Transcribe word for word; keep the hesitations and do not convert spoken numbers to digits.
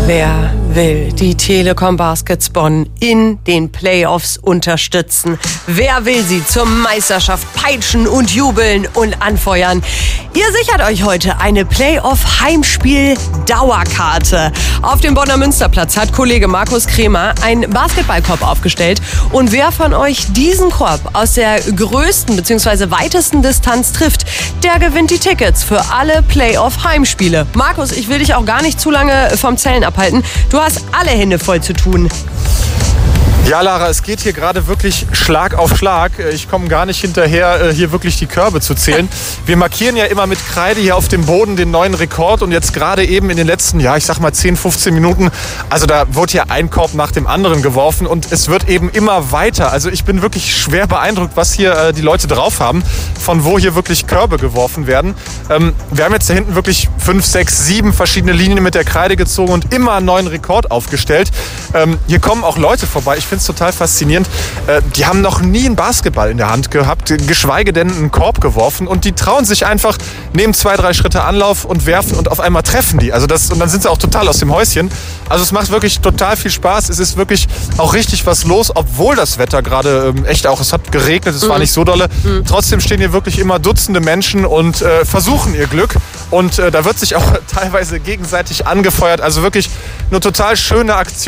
Wer will die Telekom Baskets Bonn in den Playoffs unterstützen? Wer will sie zur Meisterschaft peitschen und jubeln und anfeuern? Ihr sichert euch heute eine Playoff-Heimspiel-Dauerkarte. Auf dem Bonner Münsterplatz hat Kollege Markus Kremer einen Basketballkorb aufgestellt. Und wer von euch diesen Korb aus der größten bzw. weitesten Distanz trifft, der gewinnt die Tickets für alle Playoff-Heimspiele. Markus, ich will dich auch gar nicht zu lange vom Zellen abhalten. Du hast alle Hände voll zu tun. Ja, Lara, es geht hier gerade wirklich Schlag auf Schlag. Ich komme gar nicht hinterher, hier wirklich die Körbe zu zählen. Wir markieren ja immer mit Kreide hier auf dem Boden den neuen Rekord und jetzt gerade eben in den letzten, ja, ich sag mal zehn, fünfzehn Minuten, also da wurde hier ein Korb nach dem anderen geworfen und es wird eben immer weiter. Also ich bin wirklich schwer beeindruckt, was hier äh, die Leute drauf haben, von wo hier wirklich Körbe geworfen werden. Ähm, wir haben jetzt da hinten wirklich fünf, sechs, sieben verschiedene Linien mit der Kreide gezogen und immer einen neuen Rekord aufgestellt. Ähm, hier kommen auch Leute vorbei. Ich finde es total faszinierend. Äh, die haben noch nie einen Basketball in der Hand gehabt, geschweige denn einen Korb geworfen und die trauen sich einfach, nehmen zwei, drei Schritte Anlauf und werfen und auf einmal treffen die. Also das, und dann sind sie auch total aus dem Häuschen. Also es macht wirklich total viel Spaß. Es ist wirklich auch richtig was los, obwohl das Wetter gerade ähm, echt auch, es hat geregnet, es mhm. war nicht so dolle. Mhm. Trotzdem stehen hier wirklich immer Dutzende Menschen und äh, versuchen ihr Glück. Und äh, da wird sich auch teilweise gegenseitig angefeuert. Also wirklich eine total schöne Aktion.